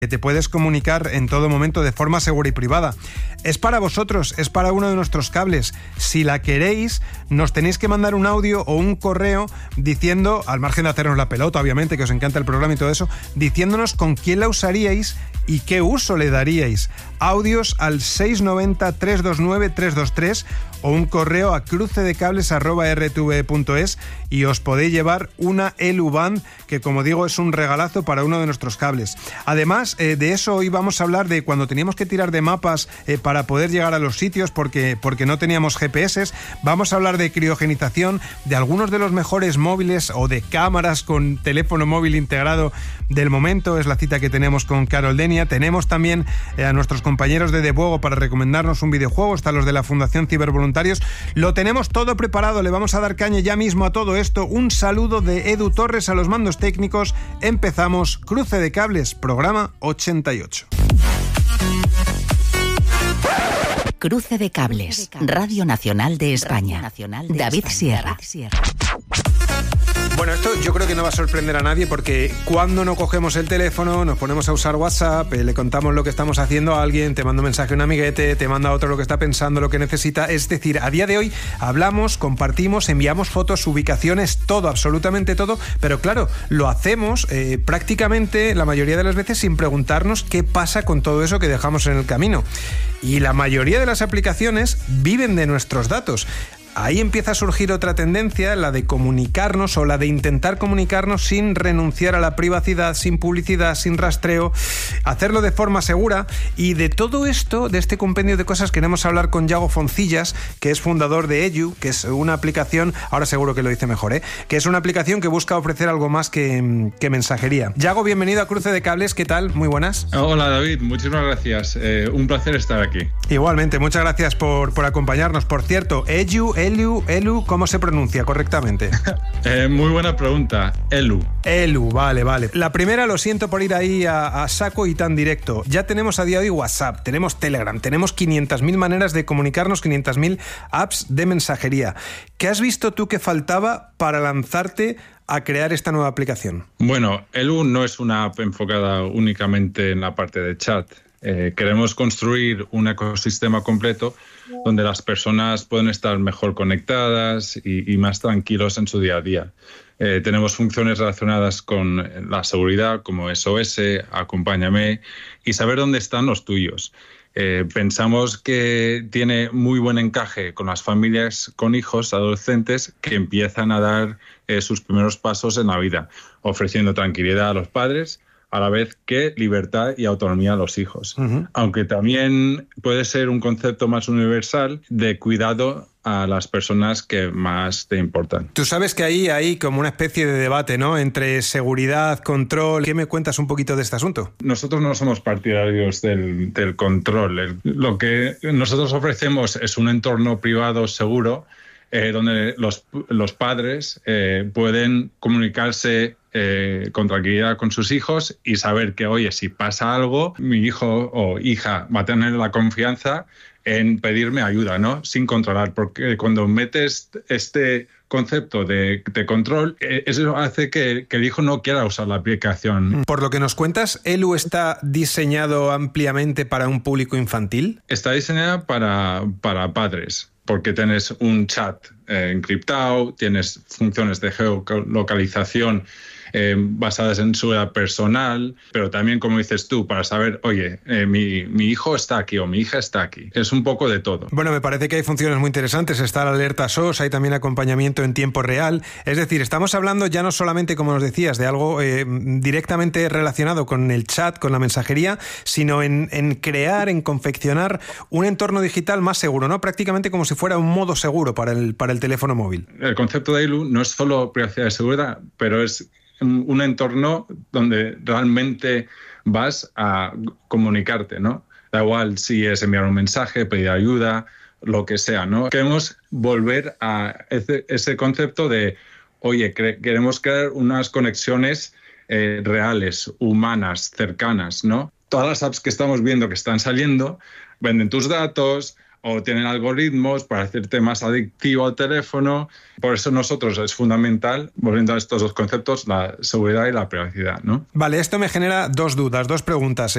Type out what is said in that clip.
que te puedes comunicar en todo momento de forma segura y privada. Es para vosotros, es para uno de nuestros cables. Si la queréis, nos tenéis que mandar un audio o un correo diciendo, al margen de hacernos la pelota, obviamente, que os encanta el programa y todo eso, diciéndonos con quién la usaríais y qué uso le daríais. Audios al 690-329-323 o un correo a crucedecables@rtve.es y os podéis llevar una Elu-Band, que como digo es un regalazo para uno de nuestros cables. Además, de eso hoy vamos a hablar, de cuando teníamos que tirar de mapas para poder llegar a los sitios porque no teníamos GPS. Vamos a hablar de criogenización, de algunos de los mejores móviles o de cámaras con teléfono móvil integrado del momento. Es la cita que tenemos con Carol Denia. Tenemos también a nuestros compañeros de Debuego para recomendarnos un videojuego. Están los de la Fundación Cibervoluntarios. Lo tenemos todo preparado. Le vamos a dar caña ya mismo a todo esto. Un saludo de Edu Torres a los mandos técnicos. Empezamos Cruce de Cables, programa 88. Cruce de Cables, Radio Nacional de España. David Sierra. Bueno, esto yo creo que no va a sorprender a nadie, porque cuando no cogemos el teléfono, nos ponemos a usar WhatsApp, le contamos lo que estamos haciendo a alguien, te manda un mensaje a un amiguete, te manda a otro lo que está pensando, lo que necesita. Es decir, a día de hoy hablamos, compartimos, enviamos fotos, ubicaciones, todo, absolutamente todo, pero claro, lo hacemos prácticamente la mayoría de las veces sin preguntarnos qué pasa con todo eso que dejamos en el camino. Y la mayoría de las aplicaciones viven de nuestros datos. Ahí empieza a surgir otra tendencia, la de comunicarnos o la de intentar comunicarnos sin renunciar a la privacidad, sin publicidad, sin rastreo, hacerlo de forma segura. Y de todo esto, de este compendio de cosas, queremos hablar con Yago Foncillas, que es fundador de Eyu, que es una aplicación, ahora seguro que lo dice mejor, que es una aplicación que busca ofrecer algo más que mensajería. Yago, bienvenido a Cruce de Cables, ¿qué tal? Muy buenas. Hola David, muchísimas gracias, un placer estar aquí. Igualmente, muchas gracias por acompañarnos. Por cierto, Eyu, Elu, ¿cómo se pronuncia correctamente? Muy buena pregunta, Elu. Elu, vale. La primera, lo siento por ir ahí a saco y tan directo. Ya tenemos a día de hoy WhatsApp, tenemos Telegram, tenemos 500.000 maneras de comunicarnos, 500.000 apps de mensajería. ¿Qué has visto tú que faltaba para lanzarte a crear esta nueva aplicación? Bueno, Elu no es una app enfocada únicamente en la parte de chat. Queremos construir un ecosistema completo donde las personas pueden estar mejor conectadas y más tranquilos en su día a día. Tenemos funciones relacionadas con la seguridad, como SOS, Acompáñame y saber dónde están los tuyos. Pensamos que tiene muy buen encaje con las familias con hijos adolescentes que empiezan a dar sus primeros pasos en la vida, ofreciendo tranquilidad a los padres, a la vez que libertad y autonomía a los hijos. Uh-huh. Aunque también puede ser un concepto más universal de cuidado a las personas que más te importan. Tú sabes que ahí hay como una especie de debate, ¿no?, entre seguridad, control. ¿Qué me cuentas un poquito de este asunto? Nosotros no somos partidarios del control. Lo que nosotros ofrecemos es un entorno privado seguro donde los padres pueden comunicarse con tranquilidad con sus hijos y saber que, oye, si pasa algo, mi hijo o hija va a tener la confianza en pedirme ayuda, ¿no?, sin controlar, porque cuando metes este concepto de control, eso hace que el hijo no quiera usar la aplicación. Por lo que nos cuentas, ¿Elu está diseñado ampliamente para un público infantil? Está diseñada para padres, porque tienes un chat encriptado, tienes funciones de geolocalización basadas en su edad personal, pero también, como dices tú, para saber, oye, mi hijo está aquí o mi hija está aquí. Es un poco de todo. Bueno, me parece que hay funciones muy interesantes. Está la alerta SOS, hay también acompañamiento en tiempo real. Es decir, estamos hablando ya no solamente, como nos decías, de algo directamente relacionado con el chat, con la mensajería, sino en crear, en confeccionar un entorno digital más seguro, ¿no? Prácticamente como si fuera un modo seguro para el teléfono móvil. El concepto de Elu no es solo privacidad y seguridad, pero es un entorno donde realmente vas a comunicarte, ¿no? Da igual si es enviar un mensaje, pedir ayuda, lo que sea, ¿no? Queremos volver a ese concepto de, oye, queremos crear unas conexiones reales, humanas, cercanas, ¿no? Todas las apps que estamos viendo que están saliendo venden tus datos o tienen algoritmos para hacerte más adictivo al teléfono. Por eso nosotros es fundamental, volviendo a estos dos conceptos, la seguridad y la privacidad, ¿no? Vale, esto me genera dos dudas, dos preguntas.